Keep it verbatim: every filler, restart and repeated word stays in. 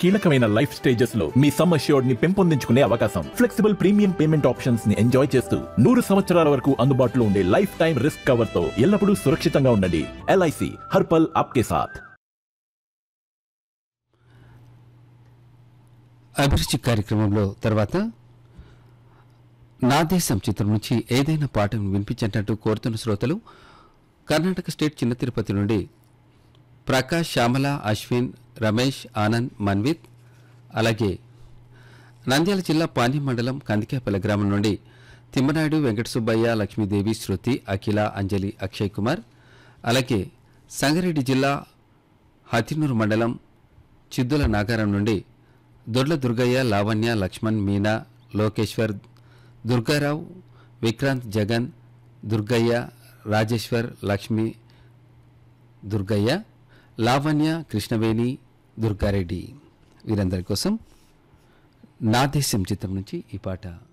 కీలకమైన life stages లో me sum assured ని పెంపొందించుకునే అవకాశం. ఫ్లెక్సిబుల్ ప్రీమియం పేమెంట్ ఆప్షన్స్ ని ఎంజాయ్ చేస్తూ నూరు సంవత్సరాల వరకు అందుబాటులో ఉండే లైఫ్ టైం రిస్క్ కవర్ తో ఎల్లప్పుడూ సురక్షితంగా ఉండండి. ఎల్ఐసి హర్ పల్ ఆప్కే సాథ్. అభిరుచి కార్యక్రమంలో తర్వాత నా దేశం చిత్రం నుంచి ఏదైనా పాటను వినిపించేటట్టు కోరుతున్న శ్రోతలు కర్ణాటక స్టేట్ చిన్న తిరుపతి నుండి ప్రకాష్, శ్యామల, అశ్విన్, రమేష్, ఆనంద్, మన్విత్, అలాగే నంద్యాల జిల్లా పాణ్యం మండలం కందికేపల్లి గ్రామం నుండి తిమ్మనాయుడు, వెంకట సుబ్బయ్య, లక్ష్మీదేవి, శృతి, అఖిల, అంజలి, అక్షయ్ కుమార్, అలాగే సంగారెడ్డి జిల్లా హతినూరు మండలం చిద్దుల నాగారం నుండి దొడ్ల దుర్గయ్య, లావణ్య, లక్ష్మణ్, మీనా, లోకేశ్వర్, దుర్గారావు, విక్రాంత్, జగన్, దుర్గయ్య, రాజేశ్వర్, లక్ష్మి, దుర్గయ్య, లావణ్య, కృష్ణవేణి, దుర్గారెడ్డి వీరందరి కోసం నా దేశం చిత్రం నుంచి ఈ పాట.